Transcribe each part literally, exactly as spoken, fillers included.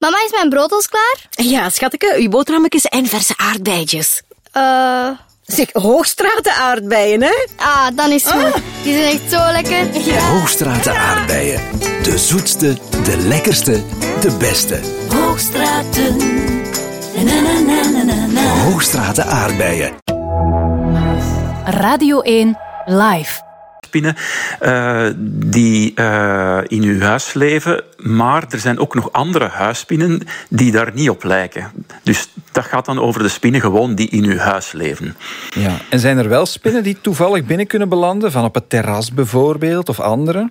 Mama, is mijn brood al klaar? Ja, schatje, uw boterhammetjes en verse aardbeidjes. Eh... Zeg, Hoogstraten aardbeien, hè? Ah, dan is het goed. Die zijn echt zo lekker. Ja. Hoogstraten aardbeien. De zoetste, de lekkerste, de beste. Hoogstraten. Na, na, na, na, na, na. Hoogstraten aardbeien. Radio één Live. Spinnen uh, die uh, in uw huis leven, maar er zijn ook nog andere huisspinnen die daar niet op lijken. Dus dat gaat dan over de spinnen gewoon die in uw huis leven. Ja. En zijn er wel spinnen die toevallig binnen kunnen belanden, van op het terras bijvoorbeeld, of andere?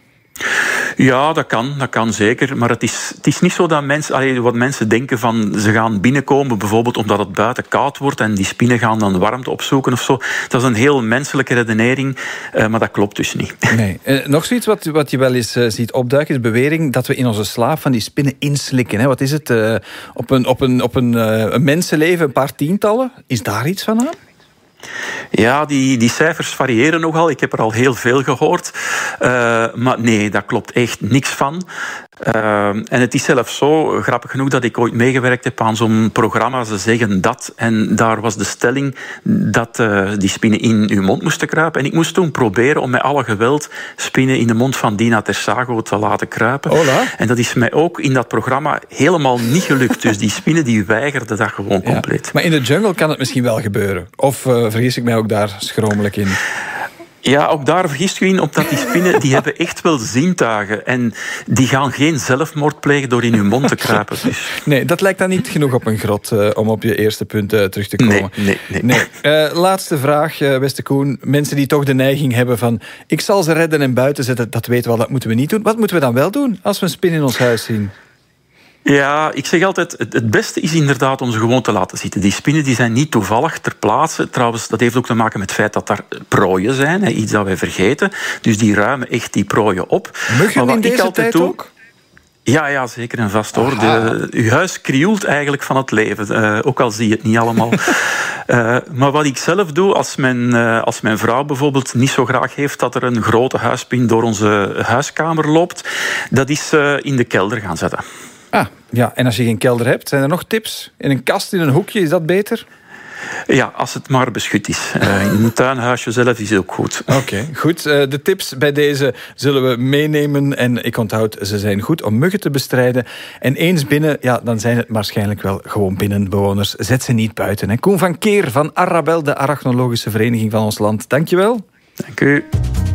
Ja, dat kan, dat kan zeker. Maar het is, het is niet zo dat mensen, allee, wat mensen denken van ze gaan binnenkomen, bijvoorbeeld omdat het buiten koud wordt en die spinnen gaan dan warmte opzoeken of zo. Dat is een heel menselijke redenering, uh, maar dat klopt dus niet. Nee. Uh, nog zoiets wat, wat je wel eens uh, ziet opduiken, is de bewering dat we in onze slaap van die spinnen inslikken. Hè? Wat is het? Uh, op een, op een, op een, uh, een mensenleven een paar tientallen? Is daar iets van aan? Ja, die, die cijfers variëren nogal. Ik heb er al heel veel gehoord. Uh, maar nee, daar klopt echt niks van. Uh, en het is zelfs zo, grappig genoeg, dat ik ooit meegewerkt heb aan zo'n programma. Ze zeggen dat. En daar was de stelling dat uh, die spinnen in uw mond moesten kruipen. En ik moest toen proberen om met alle geweld spinnen in de mond van Dina Tersago te laten kruipen. Hola. En dat is mij ook in dat programma helemaal niet gelukt. Dus die spinnen die weigerden dat gewoon compleet. Ja, maar in de jungle kan het misschien wel gebeuren. Of uh, vergis ik mij ook daar schromelijk in? Ja, ook daar vergist u in, omdat die spinnen die hebben echt wel zintuigen. En die gaan geen zelfmoord plegen door in hun mond te kruipen. Dus. Nee, dat lijkt dan niet genoeg op een grot uh, om op je eerste punt uh, terug te komen. Nee, nee, nee. nee. Uh, laatste vraag, uh, beste Koen. Mensen die toch de neiging hebben van ik zal ze redden en buiten zetten, dat weten we al, dat moeten we niet doen. Wat moeten we dan wel doen als we een spin in ons huis zien? Ja, ik zeg altijd, het beste is inderdaad om ze gewoon te laten zitten. Die spinnen die zijn niet toevallig ter plaatse. Trouwens, dat heeft ook te maken met het feit dat daar prooien zijn. Hè, iets dat wij vergeten. Dus die ruimen echt die prooien op. Muggen maar in deze ik altijd tijd doe, ook? Ja, ja, zeker en vast hoor. De, uw huis krioelt eigenlijk van het leven. Uh, ook al zie je het niet allemaal. uh, maar wat ik zelf doe, als mijn, uh, als mijn vrouw bijvoorbeeld niet zo graag heeft dat er een grote huisspin door onze huiskamer loopt, dat is uh, in de kelder gaan zetten. Ah, ja. En als je geen kelder hebt, zijn er nog tips? In een kast, in een hoekje, is dat beter? Ja, als het maar beschut is. Uh, in een tuinhuisje zelf is het ook goed. Oké, okay, goed. Uh, de tips bij deze zullen we meenemen. En ik onthoud, ze zijn goed om muggen te bestrijden. En eens binnen, ja, dan zijn het waarschijnlijk wel gewoon binnenbewoners. Zet ze niet buiten. En Koen van Keer van Arabel, de arachnologische vereniging van ons land. Dank je wel. Dank u.